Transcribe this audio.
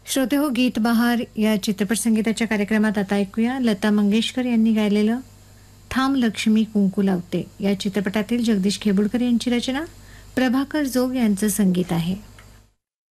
श्रोते हो, गीत बहार या चित्रपट संगीताच्या कार्यक्रमात आता ऐकूया लता मंगेशकर यांनी गायलेलं थांब लक्ष्मी कुंकू लावते या चित्रपटातील जगदीश खेबुडकर यांची रचना, प्रभाकर जोग यांचं संगीत आहे.